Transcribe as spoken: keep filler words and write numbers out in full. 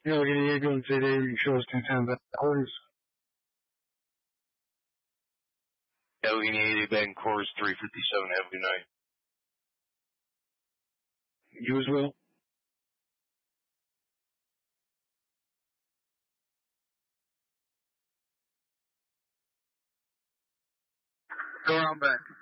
Allegheny Eagle C D shows two ten please. Allegheny eighty Bank Course three fifty-seven Avenue nine. You as well. Go around back.